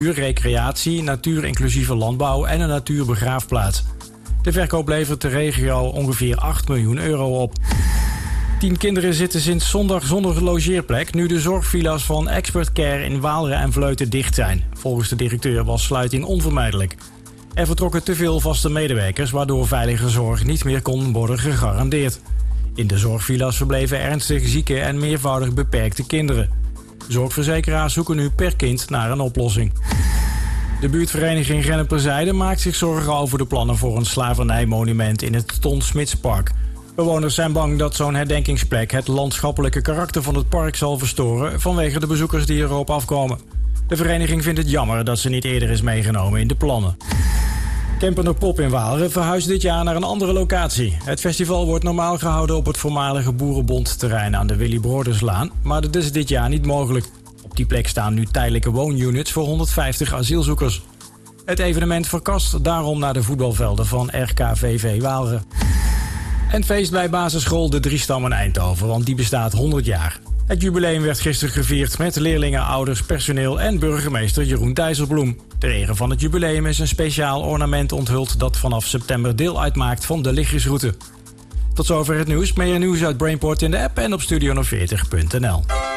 recreatie, natuurinclusieve landbouw en een natuurbegraafplaats. De verkoop levert de regio ongeveer 8 miljoen euro op. 10 kinderen zitten sinds zondag zonder logeerplek nu de zorgvilla's van Expert Care in Waalre en Vleuten dicht zijn. Volgens de directeur was sluiting onvermijdelijk. Er vertrokken te veel vaste medewerkers, waardoor veilige zorg niet meer kon worden gegarandeerd. In de zorgvilla's verbleven ernstig zieke en meervoudig beperkte kinderen. Zorgverzekeraars zoeken nu per kind naar een oplossing. De buurtvereniging Gennep-Terzijde maakt zich zorgen over de plannen voor een slavernijmonument in het Ton Smidspark. Bewoners zijn bang dat zo'n herdenkingsplek het landschappelijke karakter van het park zal verstoren vanwege de bezoekers die erop afkomen. De vereniging vindt het jammer dat ze niet eerder is meegenomen in de plannen. Camper Pop in Waalre verhuist dit jaar naar een andere locatie. Het festival wordt normaal gehouden op het voormalige Boerenbondterrein aan de Willy Broderslaan, maar dat is dit jaar niet mogelijk. Op die plek staan nu tijdelijke woonunits voor 150 asielzoekers. Het evenement verkast daarom naar de voetbalvelden van RKVV Waalre. En feest bij basisschool De Drie Stammen Eindhoven, want die bestaat 100 jaar. Het jubileum werd gisteren gevierd met leerlingen, ouders, personeel en burgemeester Jeroen Dijsselbloem. Ter ere van het jubileum is een speciaal ornament onthuld dat vanaf september deel uitmaakt van de lichtjesroute. Tot zover het nieuws. Meer nieuws uit Brainport in de app en op studiono40.nl.